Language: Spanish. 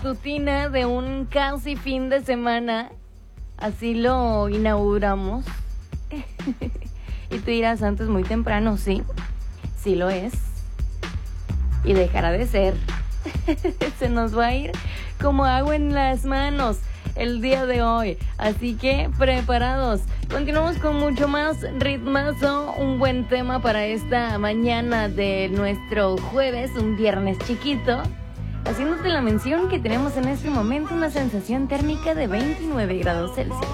matutina de un casi fin de semana. Así lo inauguramos. Y tú dirás, antes muy temprano, sí. Sí lo es. Y dejará de ser. Se nos va a ir como agua en las manos el día de hoy. Así que preparados. Continuamos con mucho más ritmazo. Un buen tema para esta mañana de nuestro jueves, un viernes chiquito. Haciéndote la mención que tenemos en este momento una sensación térmica de 29 grados Celsius.